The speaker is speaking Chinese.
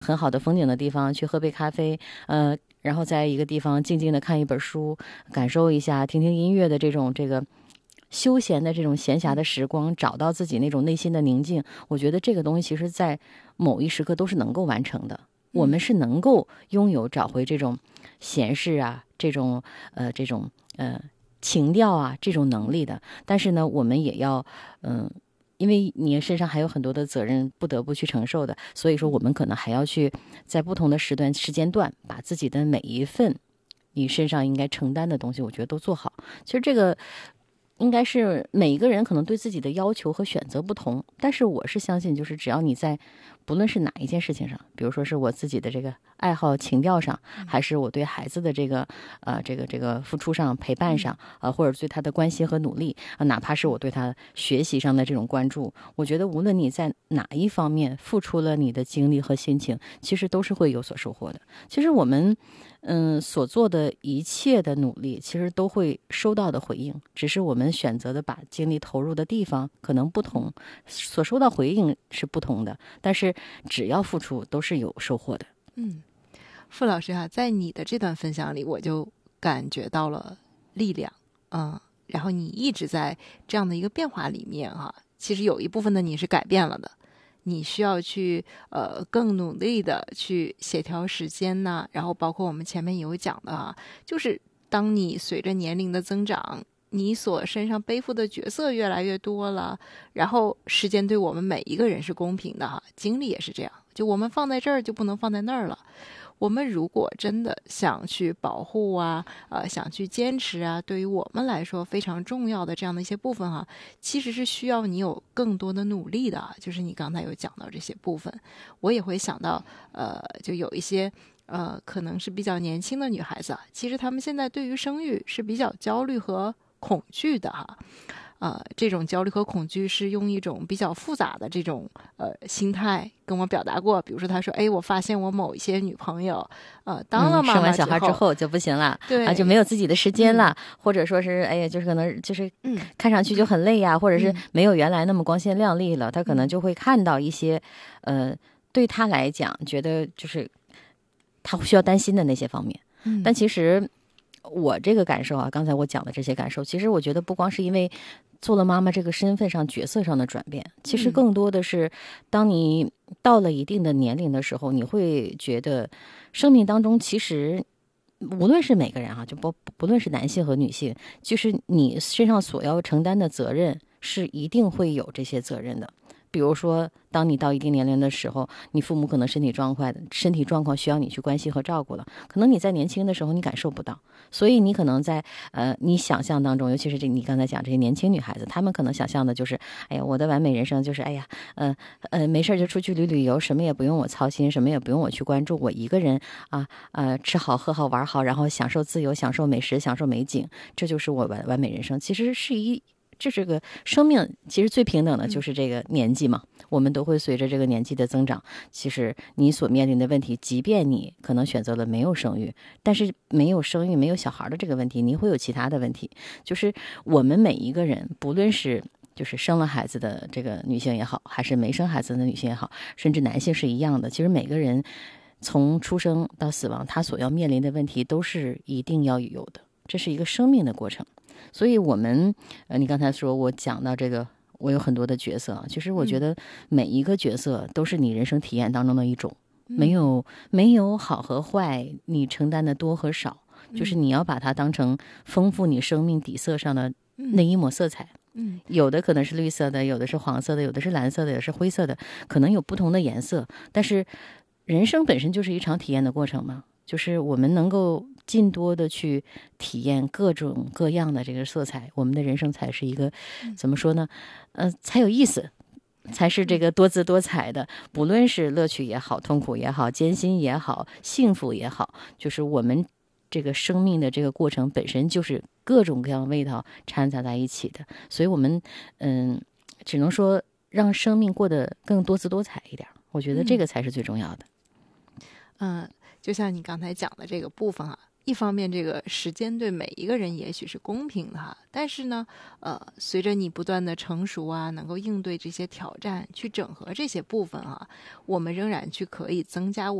很好的风景的地方去喝杯咖啡，然后在一个地方静静的看一本书，感受一下，听听音乐的这个休闲的这种闲暇的时光，找到自己那种内心的宁静。我觉得这个东西其实在某一时刻都是能够完成的。我们是能够拥有找回这种闲适啊，这种情调啊这种能力的。但是呢，我们也要因为你身上还有很多的责任不得不去承受的，所以说我们可能还要去在不同的时间段，把自己的每一份你身上应该承担的东西，我觉得都做好。其实这个应该是每一个人可能对自己的要求和选择不同，但是我是相信，就是只要你在不论是哪一件事情上，比如说是我自己的这个爱好情调上，还是我对孩子的这个付出上陪伴上，或者对他的关心和努力，哪怕是我对他学习上的这种关注，我觉得无论你在哪一方面付出了你的精力和心情，其实都是会有所收获的。其实我们所做的一切的努力，其实都会收到的回应，只是我们选择的把精力投入的地方可能不同，所收到回应是不同的，但是只要付出都是有收获的。 傅老师在你的这段分享里，我就感觉到了力量，然后你一直在这样的一个变化里面其实有一部分的你是改变了的，你需要去更努力的去协调时间呐，然后包括我们前面有讲的就是当你随着年龄的增长，你所身上背负的角色越来越多了，然后时间对我们每一个人是公平的精力也是这样，就我们放在这儿就不能放在那儿了。我们如果真的想去保护想去坚持对于我们来说非常重要的这样的一些部分其实是需要你有更多的努力的就是你刚才有讲到这些部分，我也会想到就有一些可能是比较年轻的女孩子其实她们现在对于生育是比较焦虑和恐惧的这种焦虑和恐惧是用一种比较复杂的这种心态跟我表达过，比如说他说我发现我某一些女朋友当了妈妈生完小孩之后就不行了， 对就没有自己的时间了，或者说是就是可能就是看上去就很累呀，或者是没有原来那么光鲜亮丽了，他可能就会看到一些对他来讲觉得就是他需要担心的那些方面。但其实我这个感受刚才我讲的这些感受，其实我觉得不光是因为做了妈妈这个身份上角色上的转变，其实更多的是当你到了一定的年龄的时候，你会觉得生命当中其实无论是每个人就不论是男性和女性，就是你身上所要承担的责任是一定会有这些责任的。比如说当你到一定年龄的时候，你父母可能身体状况需要你去关心和照顾了，可能你在年轻的时候你感受不到，所以你可能在你想象当中，尤其是你刚才讲这些年轻女孩子，她们可能想象的就是我的完美人生就是没事就出去旅游，什么也不用我操心，什么也不用我去关注，我一个人吃好喝好玩好，然后享受自由，享受美食，享受美景，这就是我完美人生。其实这个生命其实最平等的就是这个年纪嘛，我们都会随着这个年纪的增长，其实你所面临的问题，即便你可能选择了没有生育，但是没有生育没有小孩的这个问题，你会有其他的问题。就是我们每一个人不论是就是生了孩子的这个女性也好，还是没生孩子的女性也好，甚至男性是一样的，其实每个人从出生到死亡，他所要面临的问题都是一定要有的，这是一个生命的过程。所以我们你刚才说我讲到这个我有很多的角色，其实我觉得每一个角色都是你人生体验当中的一种，没有好和坏，你承担的多和少，就是你要把它当成丰富你生命底色上的那一抹色彩。有的可能是绿色的，有的是黄色的，有的是蓝色的，有的是灰色的，可能有不同的颜色，但是人生本身就是一场体验的过程嘛，就是我们能够尽多的去体验各种各样的这个色彩，我们的人生才是一个怎么说呢才有意思，才是这个多姿多彩的，不论是乐趣也好，痛苦也好，艰辛也好，幸福也好，就是我们这个生命的这个过程本身就是各种各样味道掺杂在一起的，所以我们只能说让生命过得更多姿多彩一点，我觉得这个才是最重要的。 就像你刚才讲的这个部分一方面这个时间对每一个人也许是公平的哈，但是呢，随着你不断的成熟啊，能够应对这些挑战，去整合这些部分啊，我们仍然去可以增加